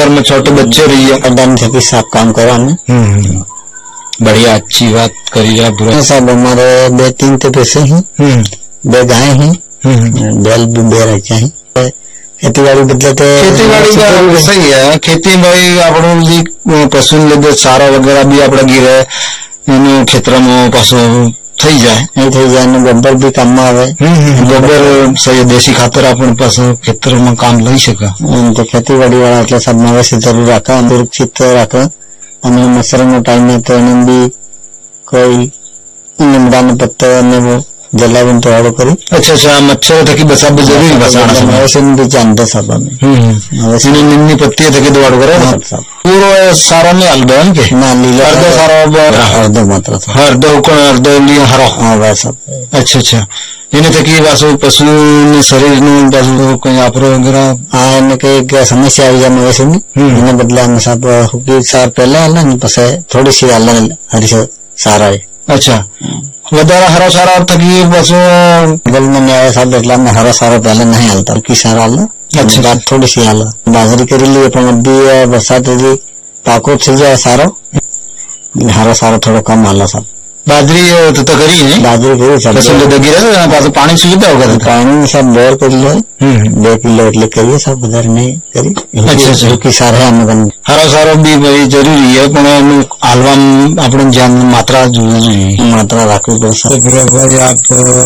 घर में छोटे बच्चे रही है कदम थे कि सब काम करो हमें। बढ़िया, अच्छी बात करी है बुरा। सब हमारे 2-3 तो पैसे हैं, 2 गाय हैं, बैल भी 2 रखे हैं। ખેતીવાડી બદલે ખેતીવાડી સહી है। खेती भाई આપણું પશુ લીધે સારા વગેરે બી આપણે ગીરે એનું ખેતરમાં પાછું થઈ જાય ને ગોબર બી કામમાં આવે। ગોબર સહી દેશી ખાતર આપણે પાછું ખેતરમાં કામ લઈ શકે। તો ખેતીવાડી વાળા એટલે સબ મવેશી જરૂર રાખે, સુરક્ષિત રાખે અને મચ્છરનો ટાઈમ તો એને બી કોઈ લીમડાનો પત્તો અને जलावन तो आड़ो करी। अच्छा, मच्छर थकी बसाब जरूरी बसाना मवेशी भी जानते सब मवेशी निन्नी पत्ती थकी दो आड़ो करे पूरो सारा में अलग है के ना लीला अर्धो सारा अर्धो मात्र अर्धो कोण अर्धो लिए हरो। हां बस सब। अच्छा એને થકી પાછું પશુને શરીરનું પાછું કઈ આપરો વગેરે એને કઈ સમસ્યા આવી જાય મવેશીની એના બદલે અમે સાહેબ હુકી સાર પહેલા આલે ને પછી થોડી સી આલે હરી સારા। अच्छा, વધારે હરો સારા થકી પાછું गल में आया साहब એટલે અમે હરો સારો પહેલા નહીં હાલતા કી સારા આલે। अच्छा, बात थोड़ी सी आले बाजरी કરી લીએ પણ અબી વરસાદ હજી પાકો થઈ જાય સારો હરો સારો થોડો કમ આલે સાહેબ। बाजरी तो करी है बाजरी करी सब पास पानी सुविधा होगा पानी सब बोर कर लो 2 किलो એટલે કરીએ सब વધારે નહીં કરી। अच्छा, की सारे हम हरो सारो भी भाई जरूरी है पण એનું હાલવા આપણે ધ્યાન માત્રા જોઈએ, मात्रा રાખવી પડશે। बराबर। आप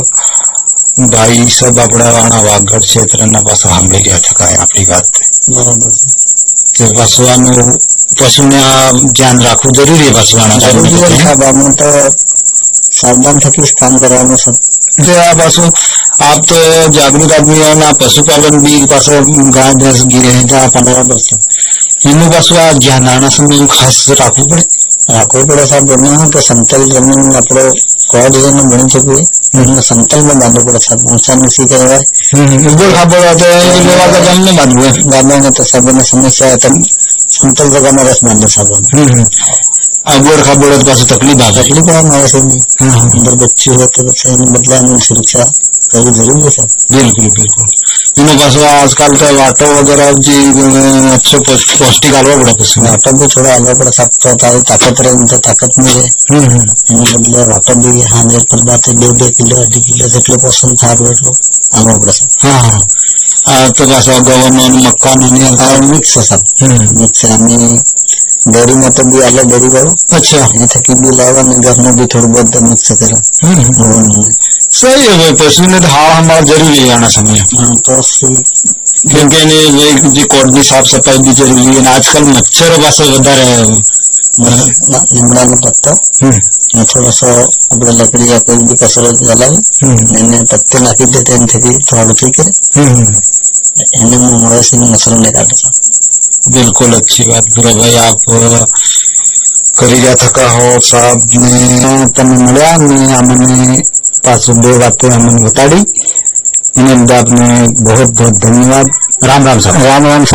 भाई सब अपना वाणा वागड़ क्षेत्र पास સાંભળી ગયા થકા આપણી વાત બરાબર છે। પશુઓનું પશુને ધ્યાન રાખવું જરૂરી है। પશુઓના જરૂરી है સાહેબ, આમાં તો सावधान थकी काम करवानो सब। पशु आप तो जागरूक आदमी है ना, पशुपालन भी पास गाय भैंस गिरे हैं 15 वर्ष इन पास ध्यान आना समय खास राखवू पड़े साहब। बना तो समतल जमीन आपड़ो कोड जमीन बनी चुकी है समतल में बांधो पड़े साहब। ऊंचा नीची करवाए उबड़ खाबड़ होते लेवा का जमीन में बांधवे गाँव में तो सब समस्या है समतल जगह में रस बांधे साहब। उबड़ खाबड़ पास तकलीफ आ तकलीफ है मवेशी में अंदर बच्चे होते बच्चे बदला में सुरक्षा करनी जरूरी है सर। बिल्कुल इन पास आजकल तो वाटो वगैरह जी अच्छो पौष्टिक आलवा पड़ा पशु वाटो भी थोड़ा आलवा पड़ा सब तो ताकत रहे तो ताकत मिले इन बदले वाटो भी हाँ मेरे पर बात है 2 किलो 2.5 किलो जेटलो पसंद था आलवा पड़ा सब। हाँ तो बस गवर्नर मक्का मिक्स सब मिक्स हमें डेयरी में तो भी आले डेयरी करो। अच्छा, ये थकी भी लावा ने घर में भी थोड़ा बहुत मिक्स करो। सही है। पशु ने तो हाँ हमारा जरूरी है आना समय तो क्योंकि जी कोड की साफ सफाई भी जरूरी है। आजकल मच्छर पास લીમડા નો પત્તો थोड़ा सा अपने लकड़ी या कोई भी कचरो जलावे मैंने पत्ते नाखी देते हैं थकी थोड़ा ठीक है इन्हें मवेशी में मच्छर नहीं काटता। बिल्कुल अच्छी बात बुरा भाई आप करी जा थका हो साहब ने तने મળ્યા ને અમને પાછું 2 વાતો અમને બતાડી એને આપને बहुत बहुत धन्यवाद। राम राम साहब। राम राम साहब।